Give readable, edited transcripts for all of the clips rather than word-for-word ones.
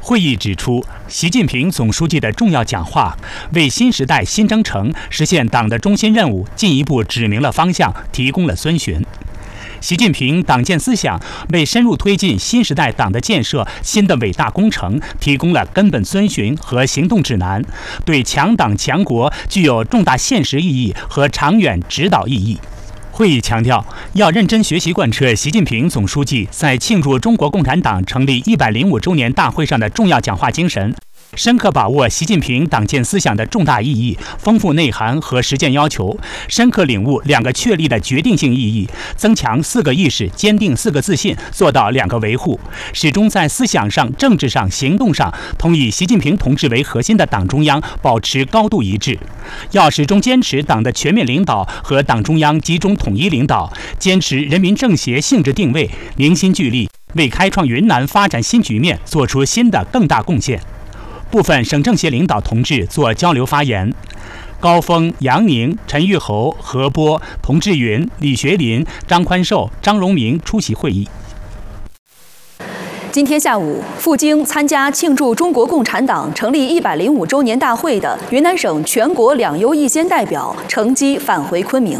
会议指出，习近平总书记的重要讲话为新时代新征程实现党的中心任务进一步指明了方向，提供了遵循。习近平党建思想为深入推进新时代党的建设新的伟大工程提供了根本遵循和行动指南，对强党强国具有重大现实意义和长远指导意义。会议强调，要认真学习贯彻习近平总书记在庆祝中国共产党成立105周年大会上的重要讲话精神，深刻把握习近平党建思想的重大意义、丰富内涵和实践要求，深刻领悟2个确立的决定性意义，增强4个意识，坚定4个自信，做到2个维护，始终在思想上、政治上、行动上同以习近平同志为核心的党中央保持高度一致。要始终坚持党的全面领导和党中央集中统一领导，坚持人民政协性质定位，凝心聚力，为开创云南发展新局面做出新的更大贡献。部分省政协领导同志做交流发言，高峰、杨宁、陈玉侯、何波、童志云、李学林、张宽寿、张荣明出席会议。 今天下午，赴京参加庆祝中国共产党成立105周年大会的云南省全国两优一先代表乘机返回昆明。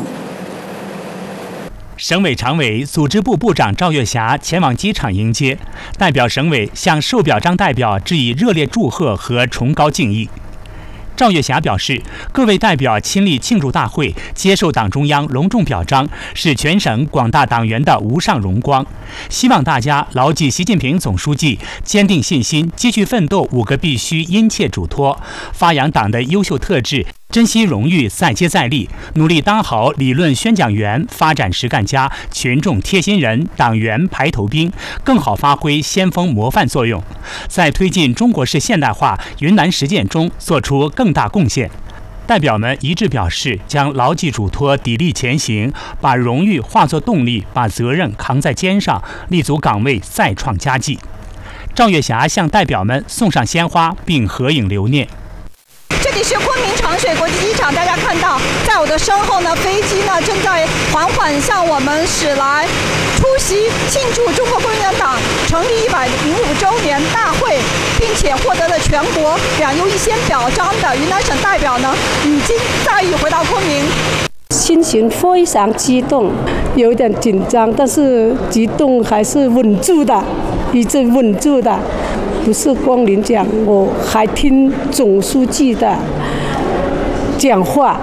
省委常委、组织部部长赵月霞前往机场迎接，代表省委向受表彰代表致以热烈祝贺和崇高敬意。赵月霞表示，各位代表亲历庆祝大会，接受党中央隆重表彰，是全省广大党员的无上荣光。希望大家牢记习近平总书记坚定信心、继续奋斗5个必须殷切嘱托，发扬党的优秀特质，珍惜荣誉，再接再厉，努力当好理论宣讲员、发展实干家、群众贴心人、党员排头兵，更好发挥先锋模范作用，在推进中国式现代化云南实践中做出更大贡献。代表们一致表示，将牢记嘱托，砥砺前行，把荣誉化作动力，把责任扛在肩上，立足岗位，再创佳绩。赵月霞向代表们送上鲜花，并合影留念。 这里是昆明长水国际机场，大家看到，在我的身后呢，飞机呢正在缓缓向我们驶来，出席庆祝中国共产党成立105周年大会，并且获得了全国两优一先表彰的云南省代表呢，已经载誉回到昆明。 心情非常激动，有点紧张，但是激动还是稳住的，一直稳住的。不是光领奖，我还听总书记的讲话。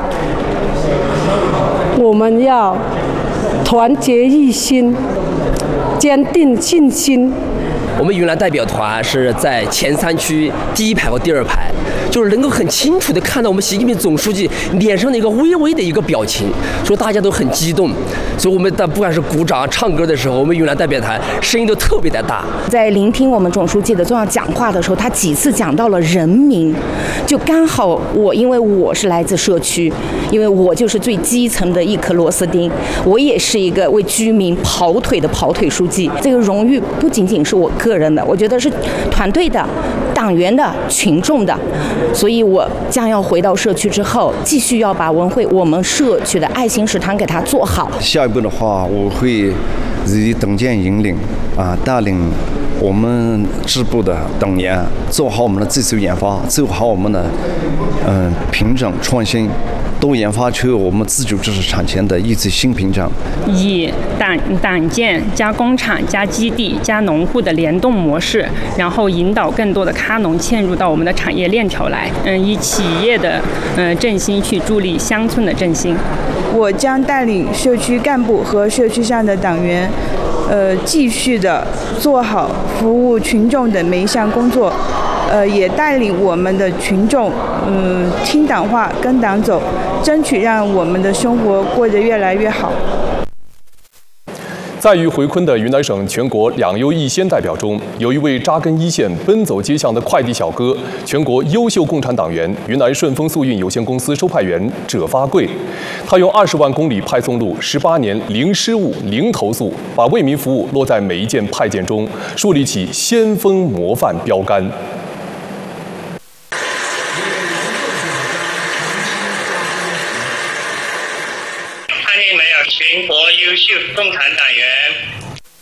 我们要团结一心，坚定信心。 我们云南代表团是在前3区第1排和第2排，就是能够很清楚地看到我们习近平总书记脸上的一个微微的一个表情，所以大家都很激动。所以我们不管是鼓掌、唱歌的时候，我们云南代表团声音都特别的大。 在聆听我们总书记的重要讲话的时候，他几次讲到了人民，就刚好因为我是来自社区，因为我就是最基层的一颗螺丝钉，我也是一个为居民跑腿的跑腿书记。这个荣誉不仅仅是我个人的，我觉得是团队的、党员的、群众的。所以我将要回到社区之后，继续要把我们社区的爱心食堂给它做好。 下一步的话，我会以党建引领带领我们支部的党员做好我们的技术研发，做好我们的品种创新，都研发出我们自主知识产权的一级新品种。 以党建加工厂加基地加农户的联动模式，然后引导更多的咖农嵌入到我们的产业链条来，以企业的振兴去助力乡村的振兴。 我将带领社区干部和社区上的党员，继续的做好服务群众的每一项工作，也带领我们的群众，听党话，跟党走，争取让我们的生活过得越来越好。 在渝回昆的云南省全国两优一先代表中，有一位扎根一线、奔走街巷的快递小哥，全国优秀共产党员、云南顺丰速运有限公司收派员者发贵。他用20万公里派送路，18年零失误、零投诉，把为民服务落在每一件派件中，树立起先锋模范标杆。 全国优秀共产党